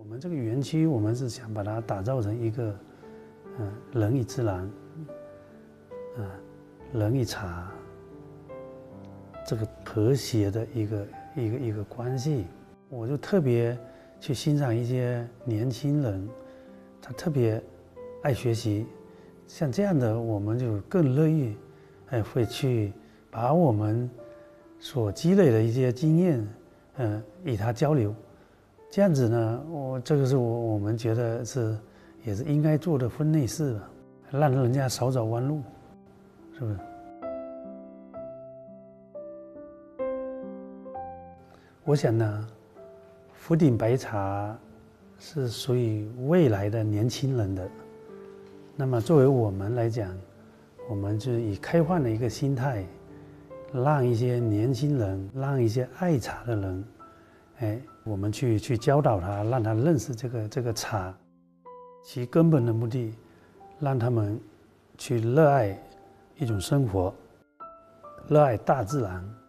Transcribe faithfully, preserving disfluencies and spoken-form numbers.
们这个园区，我们是想把它打造成一个，嗯、呃，人与自然，啊、呃，人与茶这个和谐的一个一个一个关系。我就特别去欣赏一些年轻人，他特别爱学习，像这样的，我们就更乐意，哎，会去把我们所积累的一些经验，嗯，与他交流。这样子呢，我这个是我我们觉得是也是应该做的分内事吧，让人家少走弯路，是不是？我想呢，福鼎白茶是属于未来的年轻人的。那么作为我们来讲，我们就以开放的一个心态，让一些年轻人，让一些爱茶的人，哎，我们去去教导他，让他认识这个这个茶，其根本的目的，让他们去热爱一种生活，热爱大自然。